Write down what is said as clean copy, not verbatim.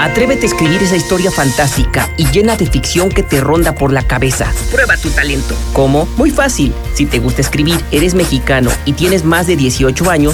Atrévete a escribir esa historia fantástica y llena de ficción que te ronda por la cabeza. Prueba tu talento. ¿Cómo? Muy fácil. Si te gusta escribir, eres mexicano y tienes más de 18 años,